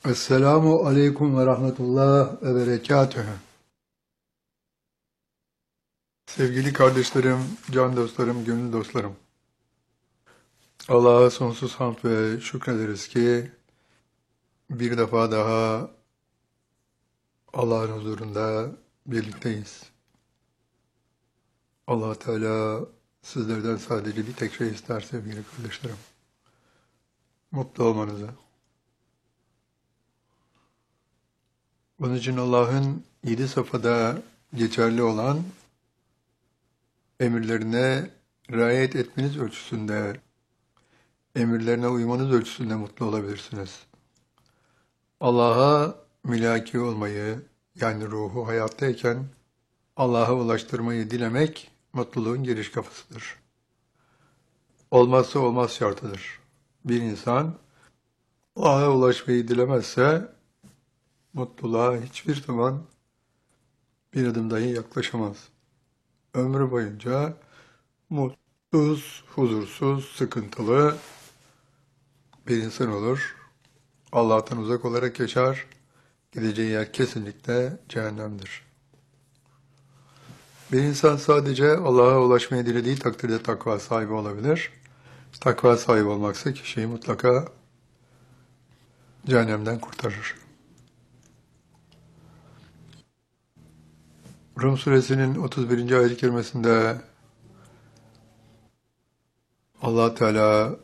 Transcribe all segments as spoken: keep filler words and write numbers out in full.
Esselamu aleyküm ve rahmetullah ve berekatühü. Sevgili kardeşlerim, can dostlarım, gönül dostlarım. Allah'a sonsuz hamd ve şükrederiz ki bir defa daha Allah'ın huzurunda birlikteyiz. Allah Teala sizlerden sadece bir tek şey ister sevgili kardeşlerim. Mutlu olmanızı. Bunun için Allah'ın yedi safhada geçerli olan emirlerine riayet etmeniz ölçüsünde, emirlerine uymanız ölçüsünde mutlu olabilirsiniz. Allah'a mülaki olmayı, yani ruhu hayattayken Allah'a ulaştırmayı dilemek mutluluğun giriş kapısıdır. Olmazsa olmaz şartıdır. Bir insan Allah'a ulaşmayı dilemezse mutluluğa hiçbir zaman bir adım dahi yaklaşamaz. Ömrü boyunca mutsuz, huzursuz, sıkıntılı bir insan olur. Allah'tan uzak olarak yaşar. Gideceği yer kesinlikle cehennemdir. Bir insan sadece Allah'a ulaşmayı dilediği takdirde takva sahibi olabilir. Takva sahibi olmaksa kişiyi mutlaka cehennemden kurtarır. Rum suresinin otuz birinci ayet-i kerimesinde Allah Teala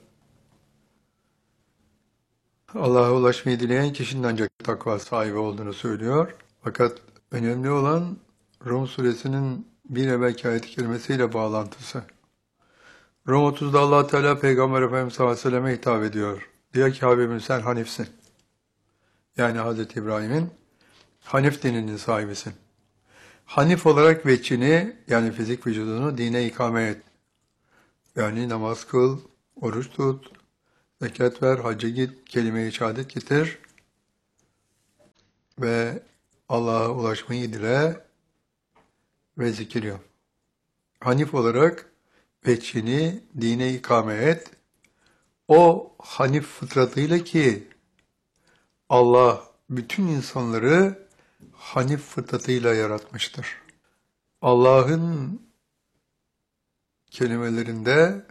Allah'a ulaşmayı dileyen kişinin ancak takva sahibi olduğunu söylüyor. Fakat önemli olan Rum suresinin bir evvelki ayet-i kerimesiyle bağlantısı. Rum otuzda Allah Teala Peygamber Efendimiz sallallahu aleyhi ve selleme hitap ediyor. Diyor ki Habibim sen Hanifsin. Yani Hazreti İbrahim'in Hanif dininin sahibisin. Hanif olarak veçhini yani fizik vücudunu dine ikame et. Yani namaz kıl, oruç tut, zekat ver, hacca git, kelime-i şehadet getir ve Allah'a ulaşmayı dile ve zikir yap. Hanif olarak veçhini dine ikame et. O hanif fıtratıyla ki Allah bütün insanları hanif fıtratıyla yaratmıştır. Allah'ın kelimelerinde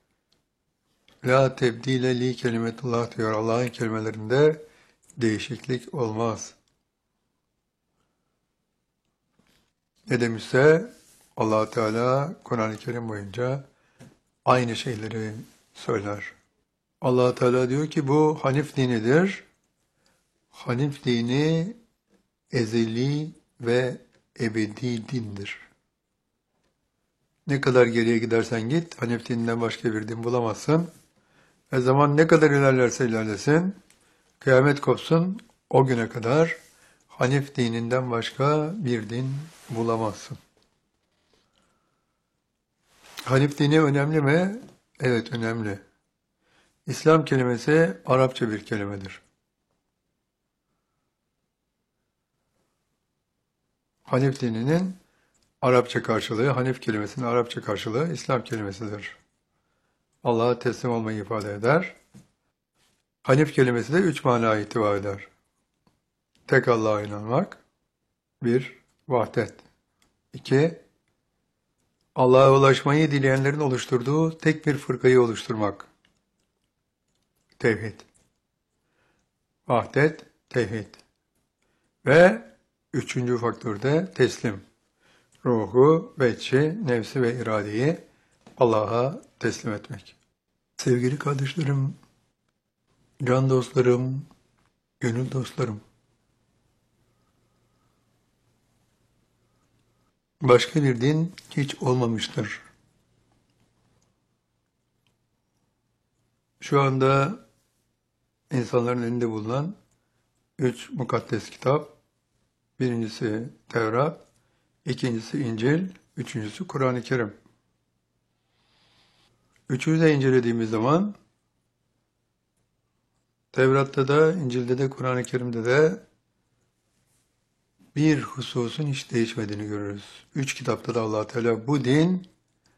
La tebdile li kelimetullah diyor. Allah'ın kelimelerinde değişiklik olmaz. Ne demişse Allah Teala Kur'an-ı Kerim boyunca aynı şeyleri söyler. Allah Teala diyor ki bu Hanif dinidir. Hanif dini ezeli ve ebedi dindir. Ne kadar geriye gidersen git, Hanif dininden başka bir din bulamazsın. E zaman ne kadar ilerlerse ilerlesin, kıyamet kopsun, o güne kadar Hanif dininden başka bir din bulamazsın. Hanif dini önemli mi? Evet önemli. İslam kelimesi Arapça bir kelimedir. Hanif dininin Arapça karşılığı, Hanif kelimesinin Arapça karşılığı İslam kelimesidir. Allah'a teslim olmayı ifade eder. Hanif kelimesi de üç manaya itibar eder. Tek Allah'a inanmak. Bir, vahdet. İki, Allah'a ulaşmayı dileyenlerin oluşturduğu tek bir fırkayı oluşturmak. Tevhid. Vahdet, tevhid. Ve üçüncü faktör de teslim. Ruhu, veçhi, nefsi ve iradeyi Allah'a teslim etmek. Sevgili kardeşlerim, can dostlarım, gönül dostlarım, başka bir din hiç olmamıştır. Şu anda insanların elinde bulunan üç mukaddes kitap, birincisi Tevrat, ikincisi İncil, üçüncüsü Kur'an-ı Kerim. Üçünü de incelediğimiz zaman Tevrat'ta da, İncil'de de, Kur'an-ı Kerim'de de bir hususun hiç değişmediğini görürüz. Üç kitapta da Allah Teala bu din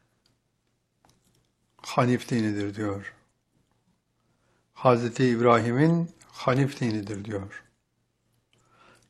Hanif dinidir diyor. Hazreti İbrahim'in Hanif dinidir diyor.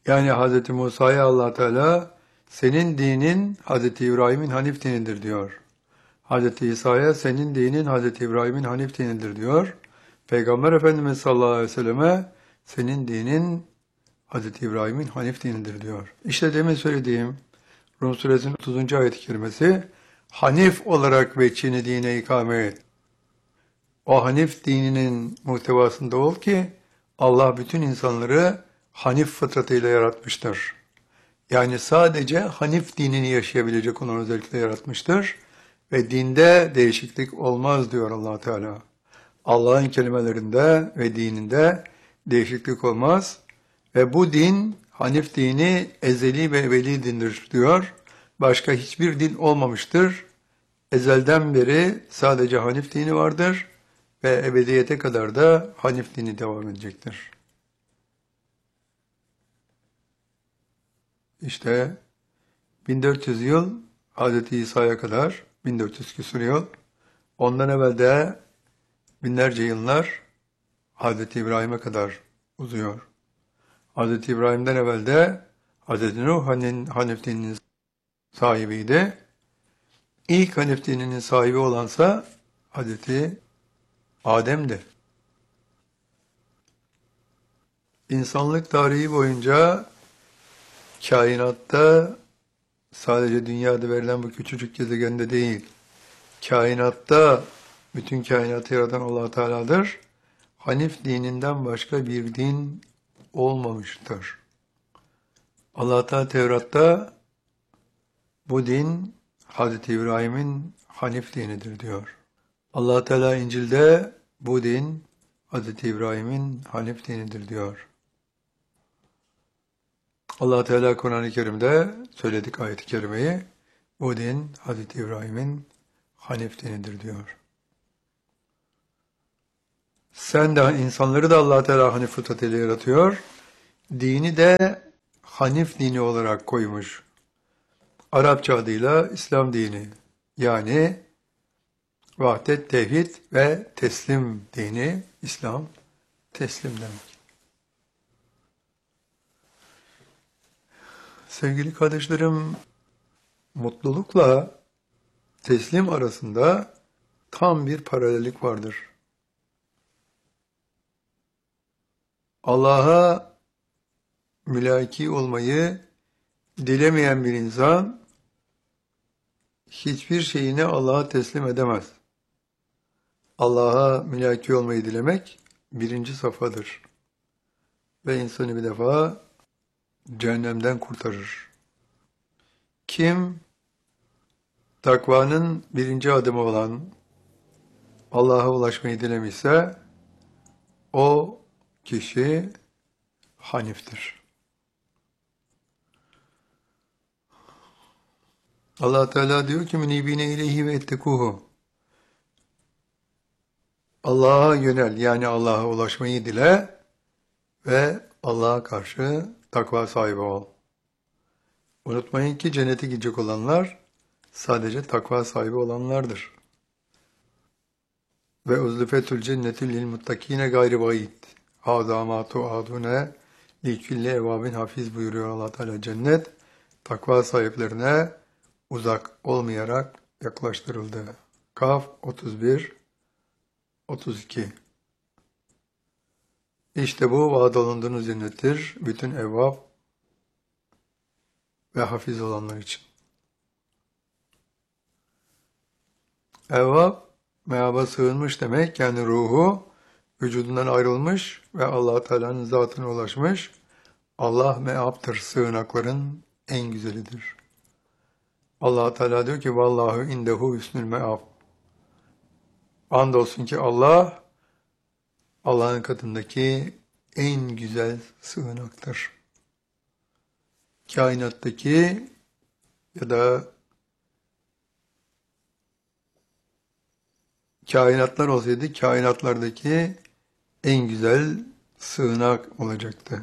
Yani Hz. Musa'ya Allah Teala senin dinin Hz. İbrahim'in Hanif dinidir diyor. Hz. İsa'ya senin dinin Hz. İbrahim'in Hanif dinidir diyor. Peygamber Efendimiz sallallahu aleyhi ve selleme senin dinin Hz. İbrahim'in Hanif dinidir diyor. İşte demin söylediğim Rum suresinin otuzuncu ayet-i kerimesi Hanif olarak veçhini dine ikame et. O Hanif dininin muhtevasında ol ki Allah bütün insanları Hanif fıtratıyla yaratmıştır. Yani sadece Hanif dinini yaşayabilecek olan özellikle yaratmıştır. Ve dinde değişiklik olmaz diyor Allah Teala. Allah'ın kelimelerinde ve dininde değişiklik olmaz. Ve bu din, Hanif dini ezeli ve ebedi dindir diyor. Başka hiçbir din olmamıştır. Ezelden beri sadece Hanif dini vardır ve ebediyete kadar da Hanif dini devam edecektir. İşte bin dört yüz yıl Hz. İsa'ya kadar, bin dört yüz küsur yıl, ondan evvel de binlerce yıllar Hz. İbrahim'e kadar uzuyor. Hz. İbrahim'den evvel de Hz. Nuh Hanif dininin sahibiydi. İlk Hanif dininin sahibi olansa Hz. Adem'di. İnsanlık tarihi boyunca kainatta sadece dünyada verilen bu küçücük gezegende değil, kainatta bütün kainatı yaratan Allah Teala'dır. Hanif dininden başka bir din olmamıştır. Allah Teala Tevrat'ta bu din Hz. İbrahim'in Hanif dinidir diyor. Allah Teala İncil'de bu din Hz. İbrahim'in Hanif dinidir diyor. Allah Teala Kur'an-ı Kerim'de söyledik ayet-i kerimeyi, bu din Hz. İbrahim'in Hanif dinidir diyor. Sen de insanları da Allah Teala Hanif fıtratıyla yaratıyor. Dini de Hanif dini olarak koymuş. Arapça adıyla İslam dini. Yani vahdet, tevhid ve teslim dini. İslam teslim demek. Sevgili kardeşlerim, mutlulukla teslim arasında tam bir paralellik vardır. Allah'a mülaki olmayı dilemeyen bir insan hiçbir şeyini Allah'a teslim edemez. Allah'a mülaki olmayı dilemek birinci safhadır. Ve insanı bir defa cehennemden kurtarır. Kim takvanın birinci adımı olan Allah'a ulaşmayı dilemişse o kişi Hanif'tir. Allah Teala diyor ki münibine ileyhi ve ettekuhu. Allah'a yönel, yani Allah'a ulaşmayı dile ve Allah'a karşı takva sahibi ol. Unutmayın ki cennete gidecek olanlar sadece takva sahibi olanlardır. Ve uzlifetül cennetü lil muttakine gayri bayit. Hâzâ mâ tu'adune li külli evâbin hafiz buyuruyor Allah Teala. Cennet takva sahiplerine uzak olmayarak yaklaştırıldı. Kaf otuz bir otuz iki. İşte bu vaad olunduğunuz cennettir. Bütün evvab ve hafiz olanlar için. Evvab, meaba sığınmış demek. Yani ruhu vücudundan ayrılmış ve Allah Teala'nın zatına ulaşmış. Allah meaptır, sığınakların en güzelidir. Allah Teala diyor ki vallahu indehu husnul meab. Andolsun ki Allah Allah'ın katındaki en güzel sığınaktır. Kainattaki ya da kainatlar olsaydı kainatlardaki en güzel sığınak olacaktı.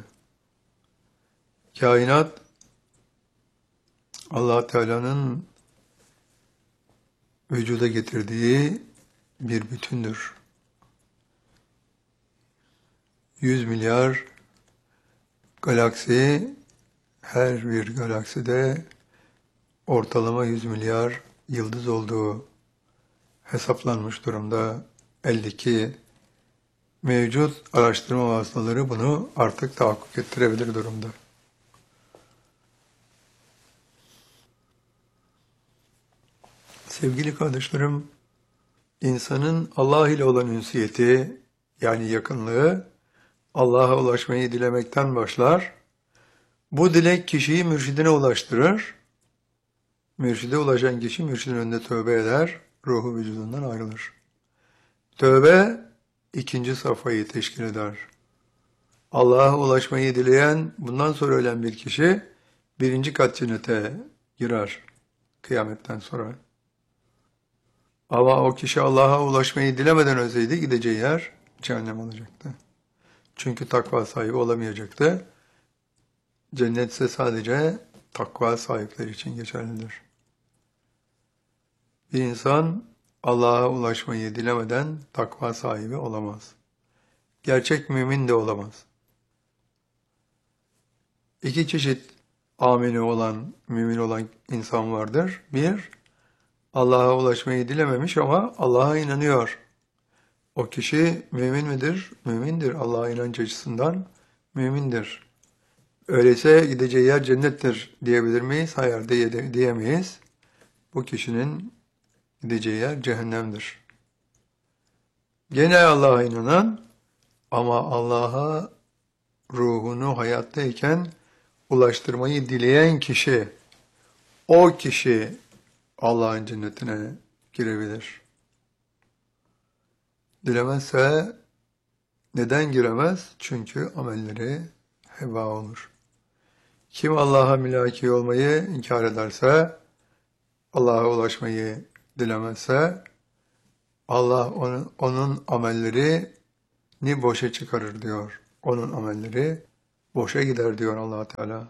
Kainat Allah Teala'nın vücuda getirdiği bir bütündür. Yüz milyar galaksi her bir galakside ortalama yüz milyar yıldız olduğu hesaplanmış durumda. Eldeki mevcut araştırma vasıtaları bunu artık tahakkuk ettirebilir durumda. Sevgili kardeşlerim, insanın Allah ile olan ünsiyeti, yani yakınlığı, Allah'a ulaşmayı dilemekten başlar. Bu dilek kişiyi mürşidine ulaştırır. Mürşide ulaşan kişi mürşidin önünde tövbe eder, ruhu vücudundan ayrılır. Tövbe ikinci safhayı teşkil eder. Allah'a ulaşmayı dileyen, bundan sonra ölen bir kişi birinci kat cennete girer kıyametten sonra. Ama o kişi Allah'a ulaşmayı dilemeden ölseydi gideceği yer cehennem olacaktı. Çünkü takva sahibi olamayacaktı. Cennet ise sadece takva sahipleri için geçerlidir. Bir insan Allah'a ulaşmayı dilemeden takva sahibi olamaz. Gerçek mümin de olamaz. İki çeşit ameli olan, mümin olan insan vardır. Bir, Allah'a ulaşmayı dilememiş ama Allah'a inanıyor. O kişi mümin midir? Mümindir. Allah'a inanç açısından mümindir. Öyleyse gideceği yer cennettir diyebilir miyiz? Hayır diye, diyemeyiz. Bu kişinin gideceği yer cehennemdir. Gene Allah'a inanan ama Allah'a ruhunu hayattayken ulaştırmayı dileyen kişi, o kişi Allah'ın cennetine girebilir. Dilemezse neden giremez? Çünkü amelleri heba olur. Kim Allah'a mülaki olmayı inkar ederse, Allah'a ulaşmayı dilemezse, Allah onun, onun amellerini boşa çıkarır diyor. Onun amelleri boşa gider diyor Allah Teala.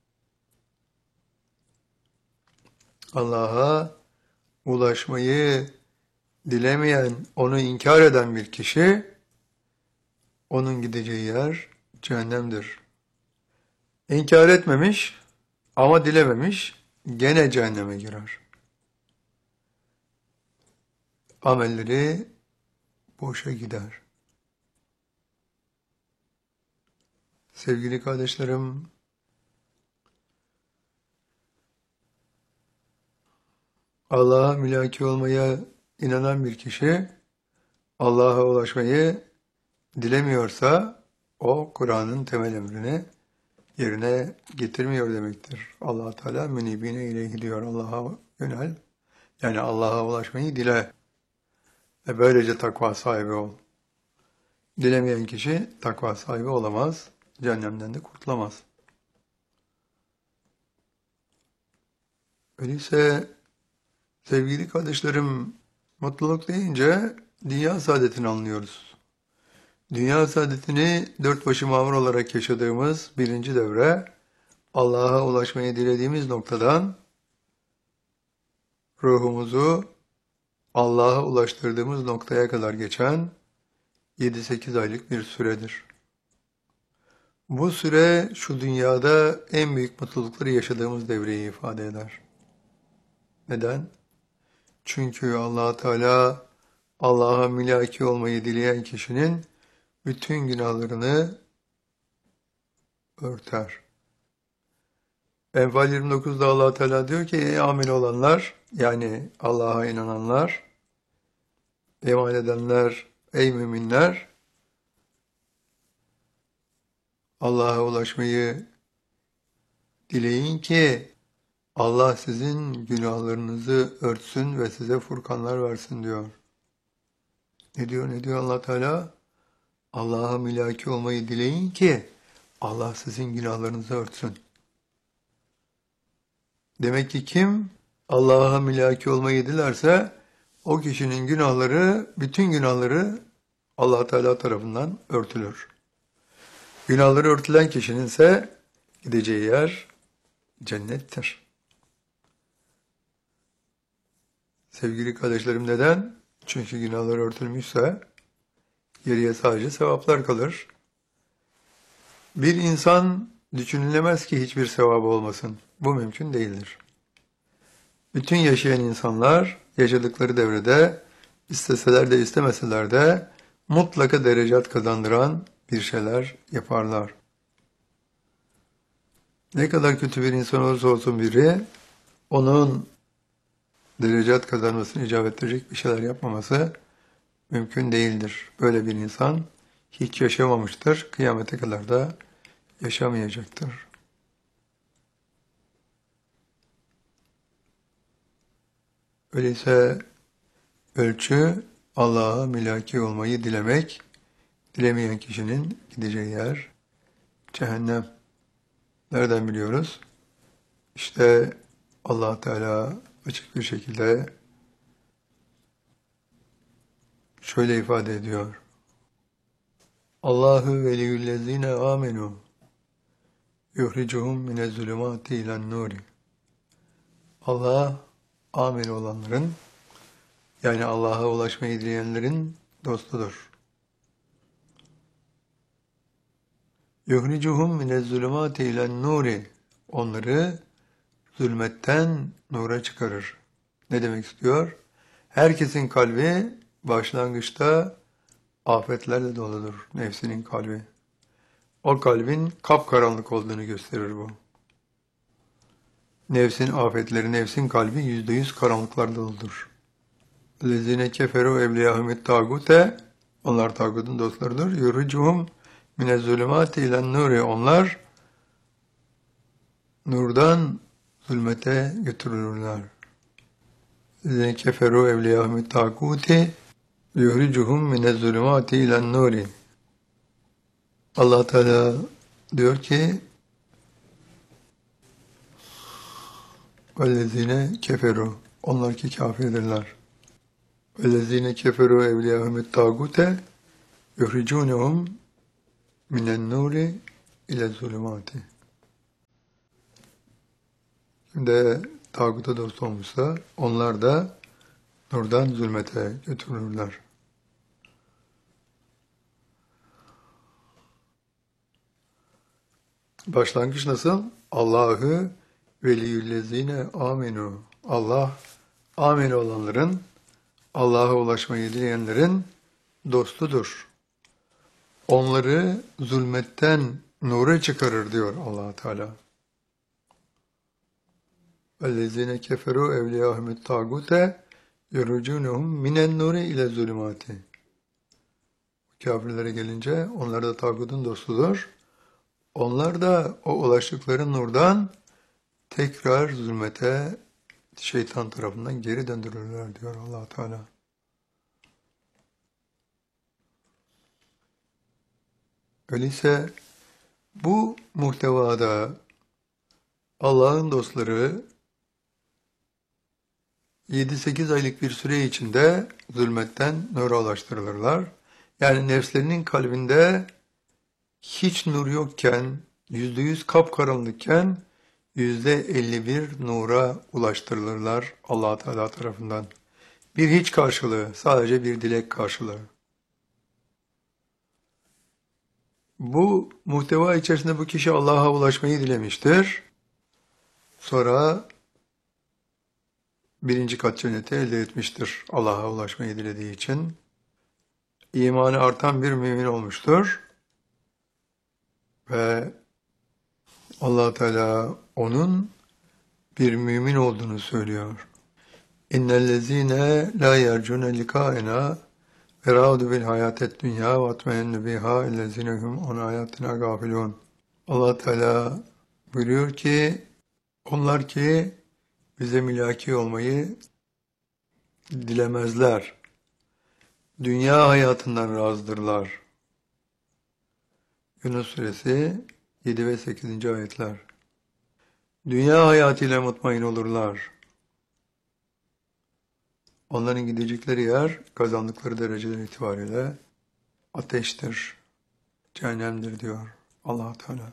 Allah'a ulaşmayı dilemeyen, onu inkar eden bir kişi, onun gideceği yer cehennemdir. İnkar etmemiş ama dilememiş, gene cehenneme girer. Amelleri boşa gider. Sevgili kardeşlerim, Allah'a mülaki olmaya inanan bir kişi, Allah'a ulaşmayı dilemiyorsa, o Kur'an'ın temel emrini yerine getirmiyor demektir. Allah Teala münibine ileyhi diyor. Allah'a yönel. Yani Allah'a ulaşmayı dile. Ve böylece takva sahibi ol. Dilemeyen kişi takva sahibi olamaz. Cehennemden de kurtulamaz. Öyleyse sevgili kardeşlerim, mutluluk deyince dünya saadetini anlıyoruz. Dünya saadetini dört başı mamur olarak yaşadığımız birinci devre, Allah'a ulaşmayı dilediğimiz noktadan ruhumuzu Allah'a ulaştırdığımız noktaya kadar geçen yedi sekiz aylık bir süredir. Bu süre şu dünyada en büyük mutlulukları yaşadığımız devreyi ifade eder. Neden? Çünkü Allah Teala Allah'a mülaki olmayı dileyen kişinin bütün günahlarını örter. Enfal yirmi dokuzda Allah Teala diyor ki ey amel olanlar, yani Allah'a inananlar, iman edenler, ey müminler, Allah'a ulaşmayı dileyin ki Allah sizin günahlarınızı örtsün ve size furkanlar versin diyor. Ne diyor, ne diyor Allah Teala? Allah'a mülaki olmayı dileyin ki Allah sizin günahlarınızı örtsün. Demek ki kim Allah'a mülaki olmayı dilerse o kişinin günahları, bütün günahları Allah Teala tarafından örtülür. Günahları örtülen kişinin ise gideceği yer cennettir. Sevgili kardeşlerim, neden? Çünkü günahları örtülmüşse geriye sadece sevaplar kalır. Bir insan düşünülemez ki hiçbir sevabı olmasın. Bu mümkün değildir. Bütün yaşayan insanlar yaşadıkları devrede isteseler de istemeseler de mutlaka derecat kazandıran bir şeyler yaparlar. Ne kadar kötü bir insan olursa olsun biri, onun derecat kazanmasını icap ettirecek bir şeyler yapmaması mümkün değildir. Böyle bir insan hiç yaşamamıştır, kıyamete kadar da yaşamayacaktır. Öyleyse ölçü Allah'a mülaki olmayı dilemek, dilemeyen kişinin gideceği yer cehennem. Nereden biliyoruz? İşte Allah Teala açık bir şekilde şöyle ifade ediyor. Allahu veliyyüllezine amenu yuhricuhum minezzulumati ilen nuri. Allah amin olanların, yani Allah'a ulaşmayı dileyenlerin dostudur. Yuhricuhum minezzulumati ilen nuri. Onları zulmetten nura çıkarır. Ne demek istiyor? Herkesin kalbi başlangıçta afetlerle doludur. Nefsinin kalbi. O kalbin kapkaranlık olduğunu gösterir bu. Nefsin afetleri, nefsin kalbi yüzde yüz karanlıklarla doludur. Lezine keferu evliyahumit tagute. Onlar tağutun dostlarıdır. Yuricuhum minezzulumati ilen nuri. Onlar nurdan zulmete götürülürler. Lezine keferu evliyahumit taguti yuhricuhum minezzulumati ilen nuri. Allah Teala diyor ki وَالَّذ۪ينَ keferu. Onlar ki kafirdirler. وَالَّذ۪ينَ keferu evliyahumit tagute yuhricunehum minen nuri ile zulümati. Şimdi tağuta dost olmuşsa onlar da nurdan zulmete götürülürler. Başlangıç nasıl? Allah'ı veliyyüllezine amenu. Allah, amin olanların, Allah'a ulaşmayı dileyenlerin dostudur. Onları zulmetten nura çıkarır diyor Allah Teala. وَالَّذ۪ينَ كَفَرُوا اَوْلِيَاهُمُ الطَّاغُوتَ يُرُجُونَهُمْ مِنَ النُّورِ اِلَى الظُّلُمَاتِ. Kafirlere gelince onlar da tağutun dostudur. Onlar da o ulaştıkları nurdan tekrar zulmete şeytan tarafından geri döndürülürler diyor Allah Teala. Öyleyse bu muhtevada Allah'ın dostları yedi sekiz aylık bir süre içinde zulmetten nura ulaştırılırlar. Yani nefslerinin kalbinde hiç nur yokken, yüzde yüz kapkaranlıkken yüzde elli bir nura ulaştırılırlar Allah Teala tarafından. Bir hiç karşılığı, sadece bir dilek karşılığı. Bu muhteva içerisinde bu kişi Allah'a ulaşmayı dilemiştir. Sonra birinci kat cenneti elde etmiştir Allah'a ulaşmayı dilediği için. İmanı artan bir mümin olmuştur. Ve Allah Teala onun bir mümin olduğunu söylüyor. İnnellezîne lâ yercûne likâena ve râdu bil hayâtet dünyâ ve atmeyennü bihâ illezîne hum an âyâtina gâfilûn. Allah Teala buyuruyor ki onlar ki bize mülaki olmayı dilemezler. Dünya hayatından razıdırlar. Yunus Suresi yedi ve sekizinci ayetler. Dünya hayatıyla mutmain olurlar. Onların gidecekleri yer, kazandıkları dereceler itibariyle ateştir, cehennemdir diyor Allah Teala.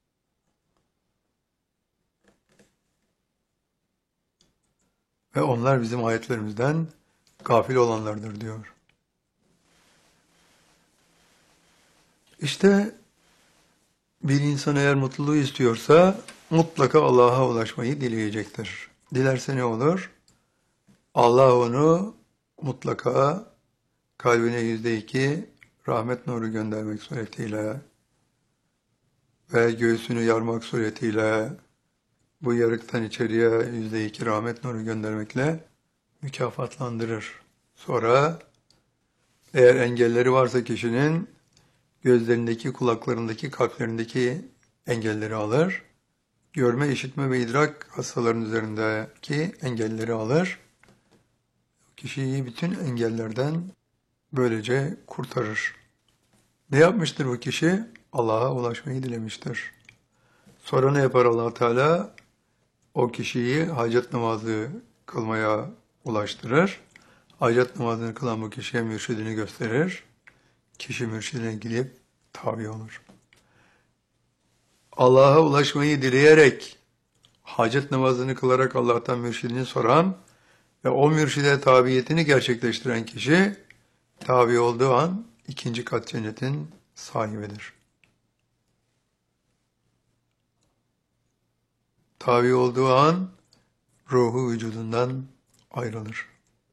Ve onlar bizim ayetlerimizden gafil olanlardır diyor. İşte Bir insan eğer mutluluğu istiyorsa mutlaka Allah'a ulaşmayı dileyecektir. Dilerse ne olur? Allah onu mutlaka kalbine yüzde iki rahmet nuru göndermek suretiyle ve göğsünü yarmak suretiyle bu yarıktan içeriye yüzde iki rahmet nuru göndermekle mükafatlandırır. Sonra eğer engelleri varsa kişinin gözlerindeki, kulaklarındaki, kalplerindeki engelleri alır. Görme, işitme ve idrak hastaların üzerindeki engelleri alır. Kişiyi bütün engellerden böylece kurtarır. Ne yapmıştır bu kişi? Allah'a ulaşmayı dilemiştir. Sonra ne yapar Allah Teala? O kişiyi hacet namazı kılmaya ulaştırır. Hacet namazını kılan bu kişiye mürşidini gösterir. Kişi mürşidine gidip tabi olur. Allah'a ulaşmayı dileyerek, hacet namazını kılarak Allah'tan mürşidini soran ve o mürşide tabiyetini gerçekleştiren kişi, tabi olduğu an ikinci kat cennetin sahibidir. Tabi olduğu an ruhu vücudundan ayrılır.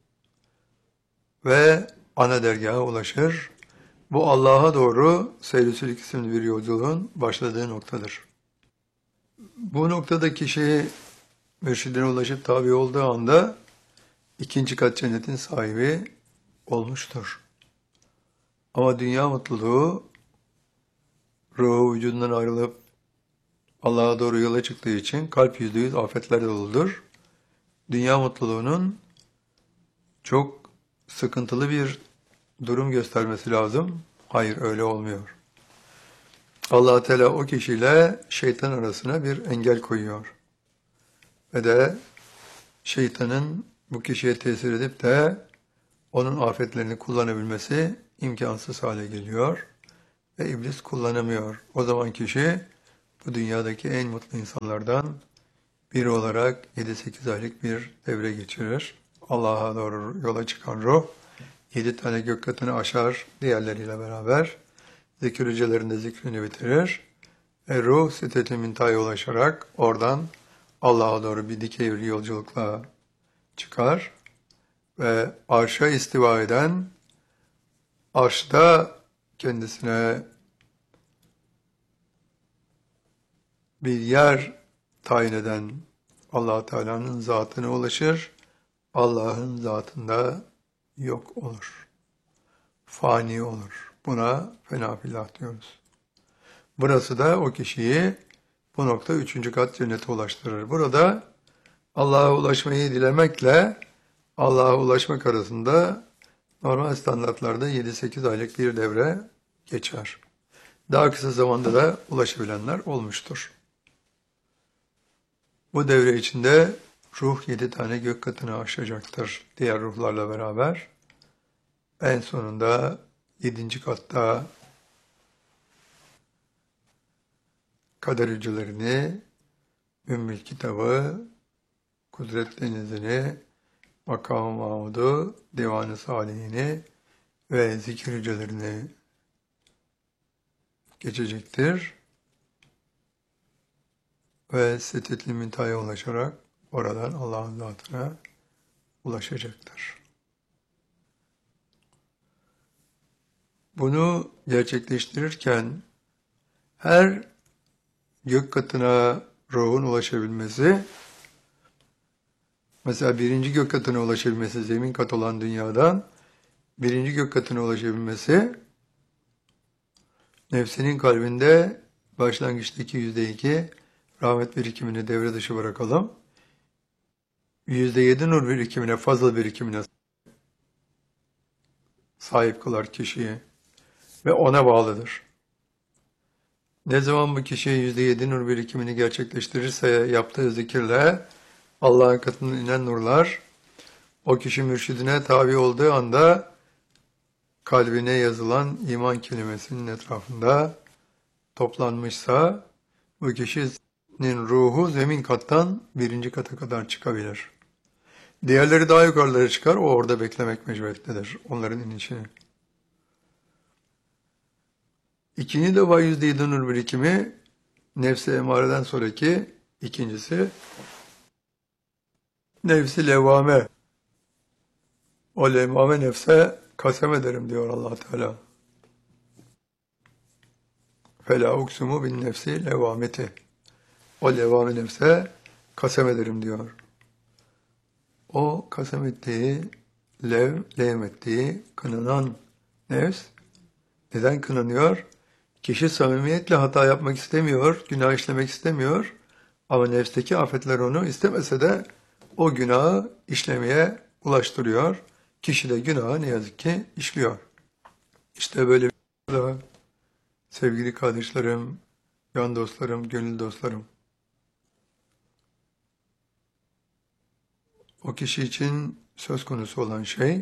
Ve ana dergaha ulaşır. Bu Allah'a doğru seyr-i isimli bir yolculuğun başladığı noktadır. Bu noktada kişi mürşidine ulaşıp tabi olduğu anda ikinci kat cennetin sahibi olmuştur. Ama dünya mutluluğu ruhu vücudundan ayrılıp Allah'a doğru yola çıktığı için kalp yüzde yüz afetlerle doludur. Dünya mutluluğunun çok sıkıntılı bir durum göstermesi lazım. Hayır, öyle olmuyor. Allah Teala o kişiyle şeytan arasına bir engel koyuyor. Ve de şeytanın bu kişiye tesir edip de onun afetlerini kullanabilmesi imkansız hale geliyor. Ve iblis kullanamıyor. O zaman kişi bu dünyadaki en mutlu insanlardan biri olarak yedi sekiz aylık bir devre geçirir. Allah'a doğru yola çıkan ruh yedi tane gök katını aşar diğerleriyle beraber. Zikir hücrelerinde zikrini bitirir. Ve ruh sitet-i müntahaya ulaşarak oradan Allah'a doğru bir dikey bir yolculukla çıkar. Ve arşa istiva eden, arşta kendisine bir yer tayin eden Allah Teala'nın zatına ulaşır. Allah'ın zatında yok olur. Fani olur. Buna fenafillah diyoruz. Burası da o kişiyi bu nokta üçüncü kat cennete ulaştırır. Burada Allah'a ulaşmayı dilemekle Allah'a ulaşmak arasında normal standartlarda yedi sekiz aylık bir devre geçer. Daha kısa zamanda da ulaşabilenler olmuştur. Bu devre içinde ruh yedi tane gök katını aşacaktır diğer ruhlarla beraber. En sonunda yedinci katta kader hücrelerini, Ümmül Kitabı, Kudret Denizi'ni, Makam-ı Mahmud'u, Divan-ı Salihini ve zikir hücrelerini geçecektir. Ve Sitet-i Müntaha'ya ulaşarak oradan Allah'ın zatına ulaşacaktır. Bunu gerçekleştirirken her gök katına ruhun ulaşabilmesi, mesela birinci gök katına ulaşabilmesi, zemin kat olan dünyadan birinci gök katına ulaşabilmesi, nefsinin kalbinde başlangıçtaki yüzde iki rahmet birikimini devre dışı bırakalım. Yüzde yedi nur birikimine, fazla birikimine sahip kılar kişiyi ve ona bağlıdır. Ne zaman bu kişi yüzde yedi nur birikimini gerçekleştirirse yaptığı zikirle Allah'ın katından inen nurlar o kişi mürşidine tabi olduğu anda kalbine yazılan iman kelimesinin etrafında toplanmışsa bu kişinin ruhu zemin kattan birinci kata kadar çıkabilir. Diğerleri daha yukarılara çıkar, o orada beklemek mecburiyetindedir onların inişini. İkinci defa yüzde yedi nur birikimi nefs-i emareden sonraki ikincisi nefs-i levvame. O levvame nefse kasem ederim diyor Allah Teala. Fela uksumu bin nefsi levvameti. O levvame nefse kasem ederim diyor. O kasem ettiği, lev, levm ettiği, kınanan nefs neden kınanıyor? Kişi samimiyetle hata yapmak istemiyor, günah işlemek istemiyor. Ama nefsteki afetler onu istemese de o günahı işlemeye ulaştırıyor. Kişi de günahı ne yazık ki işliyor. İşte böyle bir sevgili kardeşlerim, yan dostlarım, gönül dostlarım. O kişi için söz konusu olan şey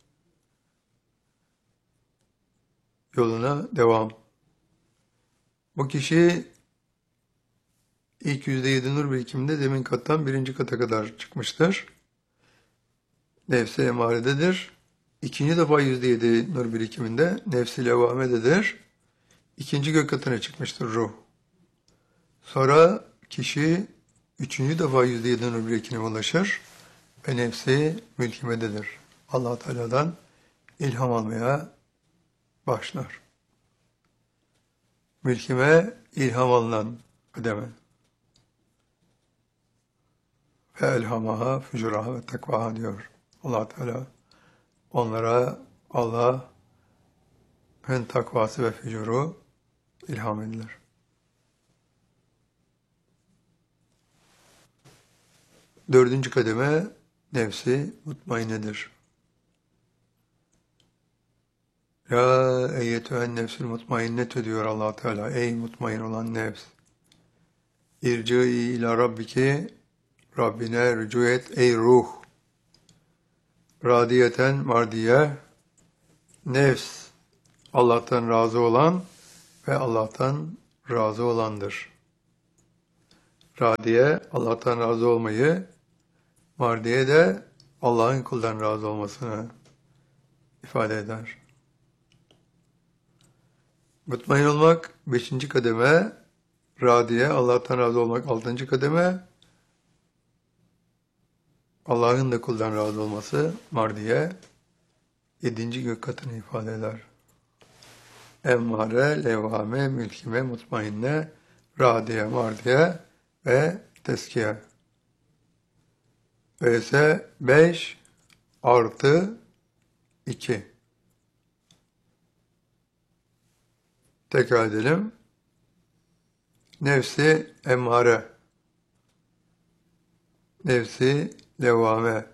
yoluna devam. Bu kişi ilk yüzde yedi nur birikiminde zemin kattan birinci kata kadar çıkmıştır. Nefs-i emarededir. İkinci defa yüzde yedi nur birikiminde nefs-i levvamededir. İkinci gök katına çıkmıştır ruh. Sonra kişi üçüncü defa yüzde yedi nur birikimine ulaşır ve nefsi mülkimededir. Allah Teala'dan ilham almaya başlar. Mülkime ilham alınan kademe. Ve elhamaha fücuraha ve takvaha diyor Allah Teala. Onlara Allah hem takvası ve fücuru ilham edilir. Dördüncü kademe nefsi mutmainedir. Ya eyyetühen nefsül mutmainnetü diyor Allah Teala. Ey mutmain olan nefs. İrci'i ila rabbiki, Rabbine rücu et ey ruh. Radiyeten mardiye, nefs Allah'tan razı olan ve Allah'tan razı olandır. Radiye Allah'tan razı olmayı, mardiye de Allah'ın kuldan razı olmasını ifade eder. Mutmain olmak beşinci kademe, radiye Allah'tan razı olmak altıncı kademe, Allah'ın da kuldan razı olması mardiye yedinci gök katını ifade eder. Emmare, levhame, mülkime, mutmainne, radiye, mardiye ve teskiye. Öyleyse beş artı iki. Tekrar edelim. Nefsi emmare, nefsi levvame.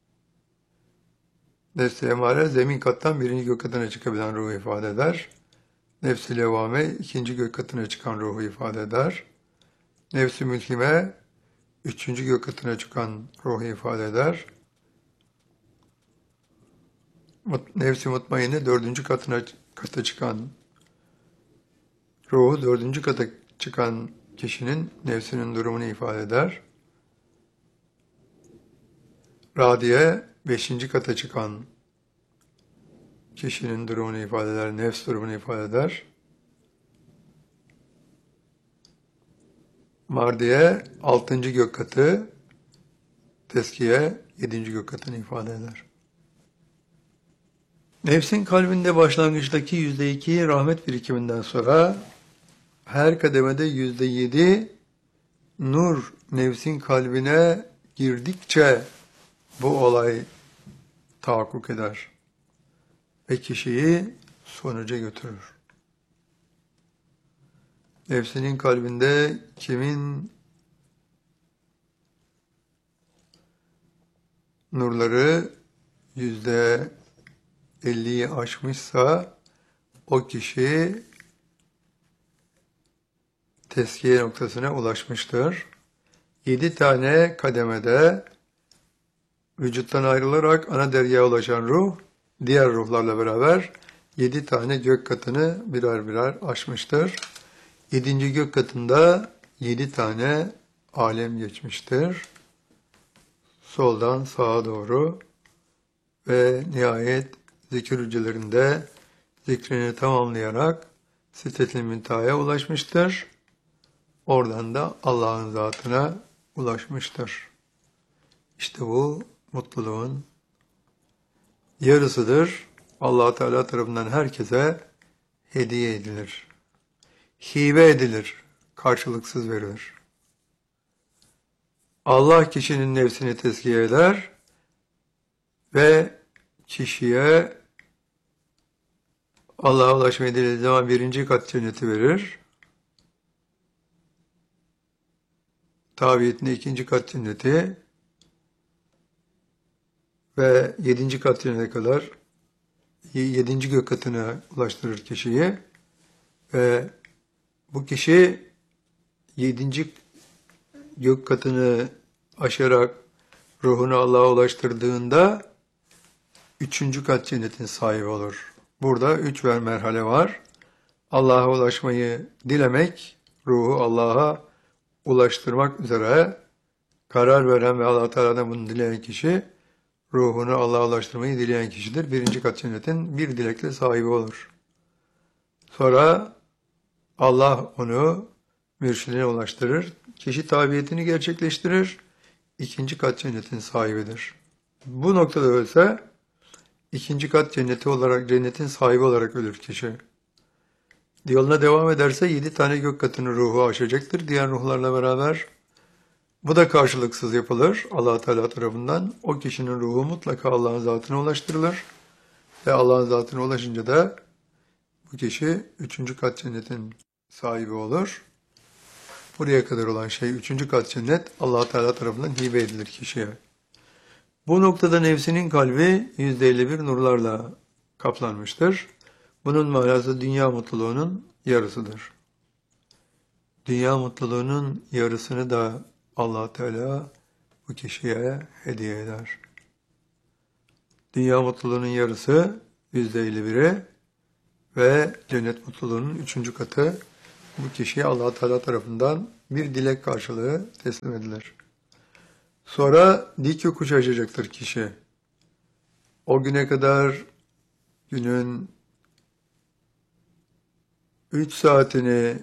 Nefsi emmare zemin kattan birinci gök katına çıkabilen ruhu ifade eder. Nefsi levvame ikinci gök katına çıkan ruhu ifade eder. Nefsi mülkime üçüncü gök katına çıkan ruhu ifade eder. Nefsi mutmainne dördüncü katına kata çıkan ruhu dördüncü kata çıkan kişinin nefsinin durumunu ifade eder. Radiye beşinci kata çıkan kişinin durumunu ifade eder, nefs durumunu ifade eder. Mardiye altıncı gök katı, teskiye yedinci gök katını ifade eder. Nefsin kalbinde başlangıçtaki yüzde iki rahmet birikiminden sonra her kademede yüzde yedi nur nefsin kalbine girdikçe bu olay tahakkuk eder ve kişiyi sonuca götürür. Nefsinin kalbinde kimin nurları yüzde elliyi aşmışsa o kişi teskiye noktasına ulaşmıştır. Yedi tane kademede vücuttan ayrılarak ana deryaya ulaşan ruh, diğer ruhlarla beraber yedi tane gök katını birer birer aşmıştır. Yedinci gök katında yedi tane alem geçmiştir. Soldan sağa doğru ve nihayet zikir hücrelerinde zikrini tamamlayarak Sidret-i Münteha'ya ulaşmıştır. Oradan da Allah'ın zatına ulaşmıştır. İşte bu mutluluğun yarısıdır. Allah Teala tarafından herkese hediye edilir. Hibe edilir. Karşılıksız verilir. Allah kişinin nefsini tezkiye eder ve kişiye Allah'a ulaşmayı dilediği zaman birinci kat cenneti verir. Tabiyetinde ikinci kat cenneti ve yedinci kat cennete kadar yedinci gök katına ulaştırır kişiyi ve bu kişi yedinci gök katını aşarak ruhunu Allah'a ulaştırdığında üçüncü kat cennetin sahibi olur. Burada üç ver merhale var. Allah'a ulaşmayı dilemek, ruhu Allah'a ulaştırmak üzere karar veren ve Allah Teala'dan bunu dileyen kişi, ruhunu Allah'a ulaştırmayı dileyen kişidir. Birinci kat cennetin bir dilekle sahibi olur. Sonra Allah onu mürşidine ulaştırır. Kişi tabiyetini gerçekleştirir. İkinci kat cennetin sahibidir. Bu noktada ölse, ikinci kat cenneti olarak, cennetin sahibi olarak ölür kişi. Yoluna devam ederse yedi tane gök katını ruhu aşacaktır diğer ruhlarla beraber. Bu da karşılıksız yapılır Allah Teala tarafından. O kişinin ruhu mutlaka Allah'ın zatına ulaştırılır. Ve Allah'ın zatına ulaşınca da bu kişi üçüncü kat cennetin sahibi olur. Buraya kadar olan şey üçüncü kat cennet Allah Teala tarafından hibe edilir kişiye. Bu noktada nefsinin kalbi yüzde elli bir nurlarla kaplanmıştır. Bunun manası dünya mutluluğunun yarısıdır. Dünya mutluluğunun yarısını da Allah Teala bu kişiye hediye eder. Dünya mutluluğunun yarısı yüzde elli biri ve cennet mutluluğunun üçüncü katı bu kişiye Allah Teala tarafından bir dilek karşılığı teslim edilir. Sonra dik yokuş aşacaktır kişi. O güne kadar günün üç saatini,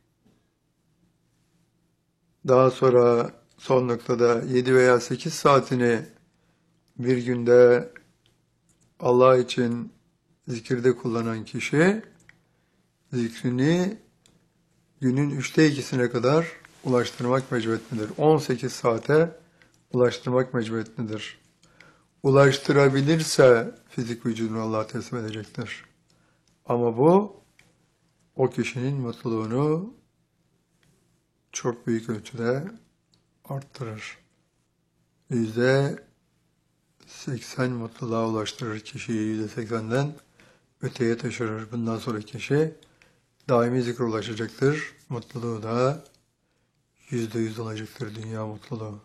daha sonra son noktada yedi veya sekiz saatini bir günde Allah için zikirde kullanan kişi, zikrini günün üçte ikisine kadar ulaştırmak mecburiyetindedir. on sekiz saate ulaştırmak mecburiyetindedir. Ulaştırabilirse fizik vücudunu Allah'a teslim edecektir. Ama bu o kişinin mutluluğunu çok büyük ölçüde arttırır. Yüzde seksen mutluluğa ulaştırır kişiyi, yüzde seksenden öteye taşırır. Bundan sonra kişi daimi zikre ulaşacaktır. Mutluluğu da yüzde yüz olacaktır, dünya mutluluğu.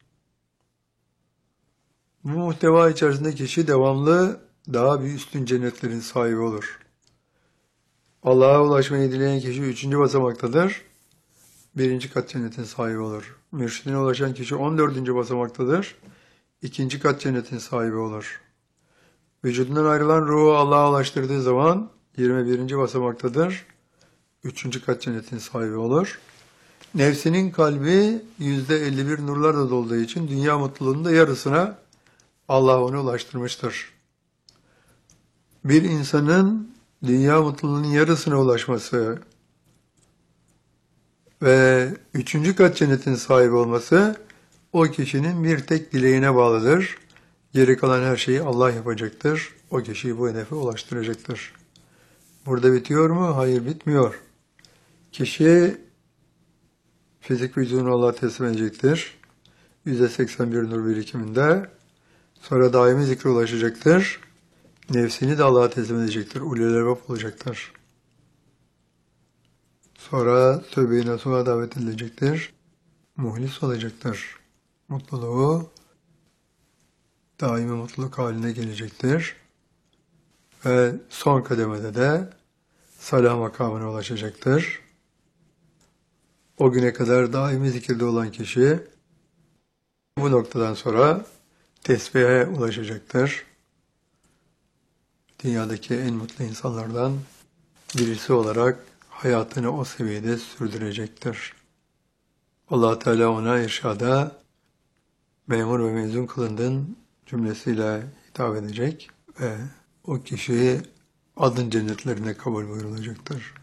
Bu muhteva içerisinde kişi devamlı daha bir üstün cennetlerin sahibi olur. Allah'a ulaşmayı dileyen kişi üçüncü basamaktadır. Birinci kat cennetin sahibi olur. Mürşidine ulaşan kişi on dördüncü basamaktadır. İkinci kat cennetin sahibi olur. Vücudundan ayrılan ruhu Allah'a ulaştırdığı zaman yirmi birinci basamaktadır. Üçüncü kat cennetin sahibi olur. Nefsinin kalbi yüzde elli bir nurlarla dolduğu için dünya mutluluğunun da yarısına Allah onu ulaştırmıştır. Bir insanın dünya mutluluğunun yarısına ulaşması ve üçüncü kat cennetin sahibi olması o kişinin bir tek dileğine bağlıdır. Geri kalan her şeyi Allah yapacaktır. O kişiyi bu hedefe ulaştıracaktır. Burada bitiyor mu? Hayır, bitmiyor. Kişi fizik vücudunu Allah'a teslim edecektir. yüzde seksen bir nur birikiminde. Sonra daimi zikre ulaşacaktır. Nefsini de Allah'a teslim edecektir. Ulul albab olacaktır. Sonra tövbe-i nasuha davet edilecektir. Muhlis olacaktır. Mutluluğu daimi mutluluk haline gelecektir. Ve son kademede de salah makamına ulaşacaktır. O güne kadar daimi zikirde olan kişi bu noktadan sonra tesbihe ulaşacaktır. Dünyadaki en mutlu insanlardan birisi olarak hayatını o seviyede sürdürecektir. Allah Teala ona irşada memur ve mezun kılındın cümlesiyle hitap edecek ve o kişi adın cennetlerine kabul buyurulacaktır.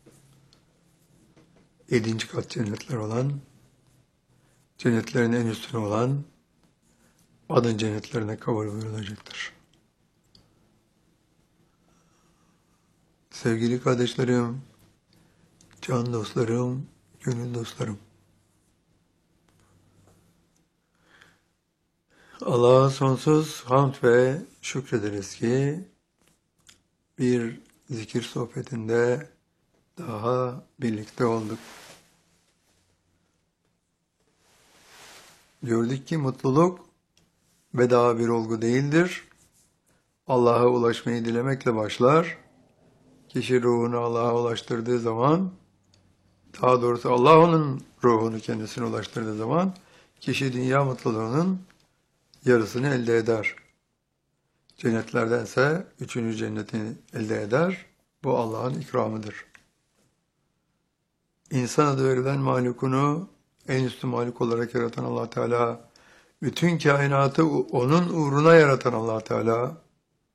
Yedinci kat cennetler olan, cennetlerin en üstüne olan adın cennetlerine kabul buyurulacaktır. Sevgili kardeşlerim, can dostlarım, gönül dostlarım. Allah'a sonsuz hamd ve şükrederiz ki bir zikir sohbetinde daha birlikte olduk. Gördük ki mutluluk bedava bir olgu değildir. Allah'a ulaşmayı dilemekle başlar. Kişi ruhunu Allah'a ulaştırdığı zaman, daha doğrusu Allah onun ruhunu kendisine ulaştırdığı zaman, kişi dünya mutluluğunun yarısını elde eder. Cennetlerdense üçüncü cenneti elde eder. Bu Allah'ın ikramıdır. İnsan adı verilen mahlukunu en üstün mahluk olarak yaratan Allah Teala, bütün kainatı onun uğruna yaratan Allah Teala,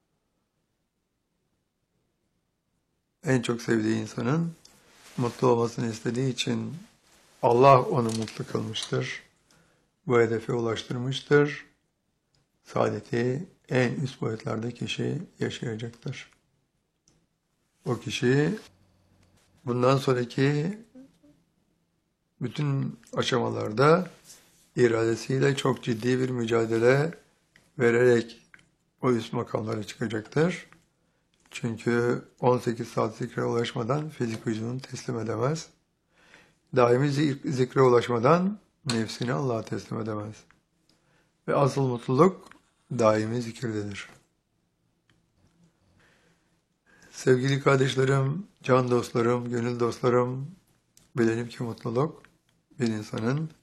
en çok sevdiği insanın mutlu olmasını istediği için Allah onu mutlu kılmıştır. Bu hedefe ulaştırmıştır. Saadeti en üst boyutlarda kişi yaşayacaktır. O kişi bundan sonraki bütün aşamalarda iradesiyle çok ciddi bir mücadele vererek o üst makamlara çıkacaktır. Çünkü on sekiz saat zikre ulaşmadan fizik vücudunu teslim edemez. Daimi zikre ulaşmadan nefsini Allah'a teslim edemez. Ve asıl mutluluk daimi zikirdedir. Sevgili kardeşlerim, can dostlarım, gönül dostlarım, bilelim ki mutluluk bir insanın